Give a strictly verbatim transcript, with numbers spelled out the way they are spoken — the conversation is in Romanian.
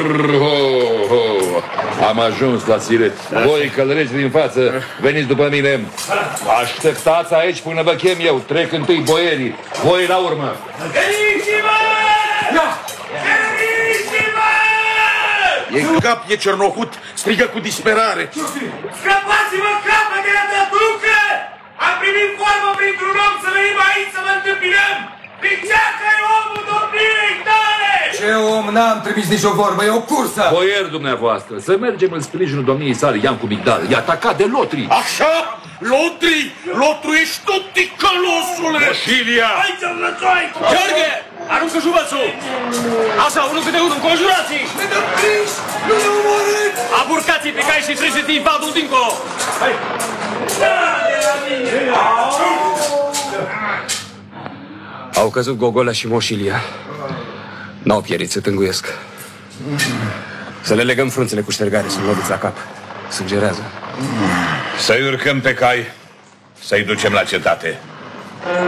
ho, ho. Am ajuns la Siret. Voi, călăreți din față, veniți după mine. Așteptați aici până vă chem eu. Trec întâi boierii, voi la urmă. Găniți-vă! Găniți-vă! E în cap, e cernohut, strigă cu disperare. Scăpați-vă capă de la tătucă! Am primit formă printr-un om să venim aici să vă întâmpinăm! Piceacă e omul domniei tale! Ce om? N-am trimis nicio vorbă, e o cursă! Boieri dumneavoastră, să mergem în sprijinul domniei sale, Ian cu Migdal. E atacat de lotri. Așa? Lotri? Lotru ești tot ticălosule! Moșilia! Hai să-l lăsoi! Gheorghe! Aruncă juvățul! Așa, unul câte unul, înconjurați-i! Ne dăm prins! Nu ne omorâți! Aburcați-i pe cai și treceți-i vadul dincolo! Hai! Au căzut Gogolea și Moșilia. N-au pierit, se tânguiesc. Să le legăm frunțele cu ștergare, să-l loviți la cap. Sângerează. Să-i urcăm pe cai, să-i ducem la cetate.